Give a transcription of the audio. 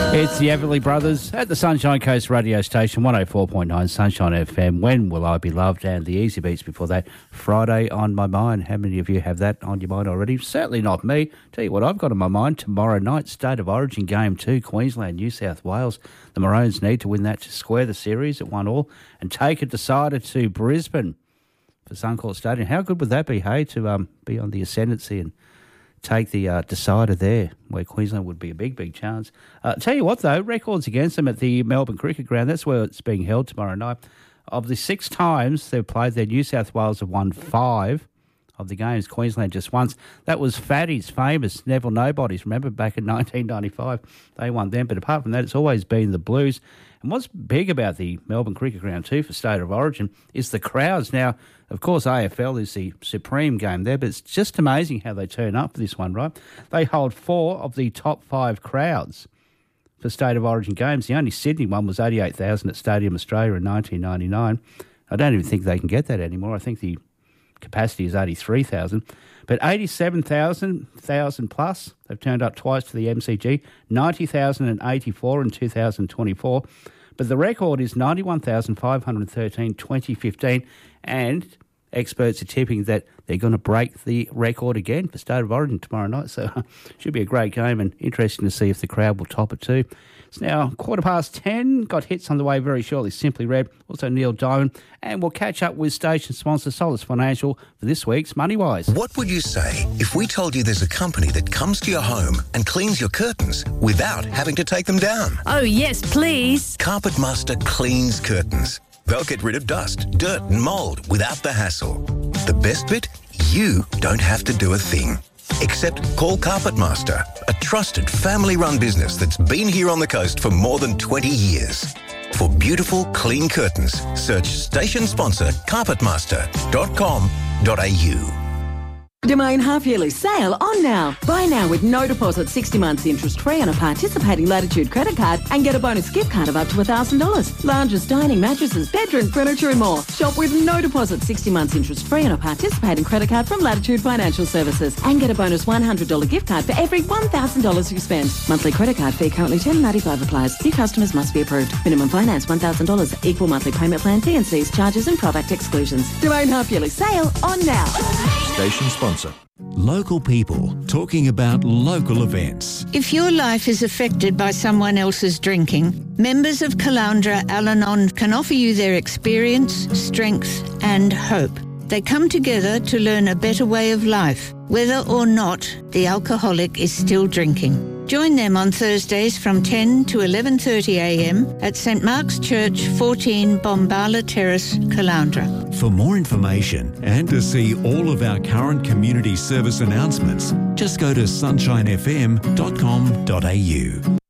It's the Everly Brothers at the Sunshine Coast radio station, 104.9 Sunshine FM. When Will I Be Loved? And the Easy Beats before that, Friday on My Mind. How many of you have that on your mind already? Certainly not me. Tell you what I've got on my mind, tomorrow night, State of Origin Game 2, Queensland, New South Wales. The Maroons need to win that to square the series at 1-1 and take a decider to Brisbane for Suncorp Stadium. How good would that be, hey, to be on the ascendancy and take the decider there, where Queensland would be a big, big chance. Tell you what, though, records against them at the Melbourne Cricket Ground. That's where it's being held tomorrow night. Of the 6 times they've played there, New South Wales have won 5 of the games. Queensland just once. That was Fatty's famous Neville Nobodies. Remember, back in 1995, they won them. But apart from that, it's always been the Blues. And what's big about the Melbourne Cricket Ground too for State of Origin is the crowds. Now, of course, AFL is the supreme game there, but it's just amazing how they turn up for this one, right? They hold 4 of the top 5 crowds for State of Origin games. The only Sydney one was 88,000 at Stadium Australia in 1999. I don't even think they can get that anymore. I think the capacity is 83,000. But 87,000 plus, they've turned up twice to the MCG, 90,084 in 2024. But the record is 91,513 2015, and experts are tipping that they're going to break the record again for State of Origin tomorrow night. So should be a great game and interesting to see if the crowd will top it too. It's now 10:15. Got hits on the way very shortly. Simply Red, also Neil Diamond. And we'll catch up with station sponsor Solace Financial for this week's Moneywise. What would you say if we told you there's a company that comes to your home and cleans your curtains without having to take them down? Oh, yes, please. Carpetmaster cleans curtains. They'll get rid of dust, dirt and mould without the hassle. The best bit? You don't have to do a thing. Except call Carpetmaster, a trusted family-run business that's been here on the coast for more than 20 years. For beautiful, clean curtains, search station sponsor carpetmaster.com.au. Domain half-yearly sale on now. Buy now with no deposit, 60 months interest-free on a participating Latitude credit card and get a bonus gift card of up to $1,000. Lounges, dining, mattresses, bedroom furniture and more. Shop with no deposit, 60 months interest-free on a participating credit card from Latitude Financial Services and get a bonus $100 gift card for every $1,000 you spend. Monthly credit card fee currently $10.95 applies. New customers must be approved. Minimum finance $1,000. Equal monthly payment plan, T&Cs, charges and product exclusions. Domain half-yearly sale on now. Station sponsor. Local people talking about local events. If your life is affected by someone else's drinking, members of Caloundra Al-Anon can offer you their experience, strength and hope. They come together to learn a better way of life, whether or not the alcoholic is still drinking. Join them on Thursdays from 10 to 11:30am at St Mark's Church, 14 Bombala Terrace, Caloundra. For more information and to see all of our current community service announcements, just go to sunshinefm.com.au.